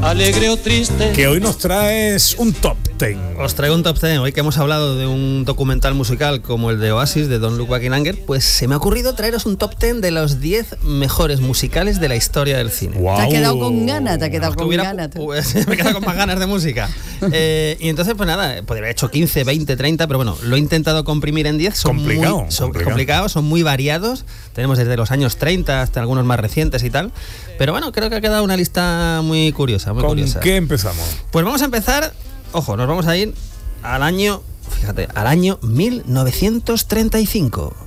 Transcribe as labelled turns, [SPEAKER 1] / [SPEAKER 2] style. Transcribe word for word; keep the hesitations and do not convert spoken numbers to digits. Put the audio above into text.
[SPEAKER 1] alegre o triste.
[SPEAKER 2] Que hoy nos traes un top ten.
[SPEAKER 3] Os traigo un top ten. Hoy que hemos hablado de un documental musical como el de Oasis, de Don't Look Back in Anger, pues se me ha ocurrido traeros un top ten de los diez mejores musicales de la historia del cine.
[SPEAKER 2] Wow.
[SPEAKER 4] Te has quedado con ganas, te has quedado
[SPEAKER 3] No,
[SPEAKER 4] con
[SPEAKER 3] hubiera,
[SPEAKER 4] ganas.
[SPEAKER 3] pues, me he quedado con más ganas de música. Eh, y entonces, pues nada, podría haber hecho quince, veinte, treinta, pero bueno, lo he intentado comprimir en diez. Son
[SPEAKER 2] Complicado,
[SPEAKER 3] muy, son
[SPEAKER 2] complicado.
[SPEAKER 3] complicados, son muy variados. Tenemos desde los años treinta hasta algunos más recientes y tal. Pero bueno, creo que ha quedado una lista muy curiosa, muy
[SPEAKER 2] ¿Con
[SPEAKER 3] curiosa.
[SPEAKER 2] qué empezamos?
[SPEAKER 3] Pues vamos a empezar, ojo, nos vamos a ir al año, fíjate, al año mil novecientos treinta y cinco.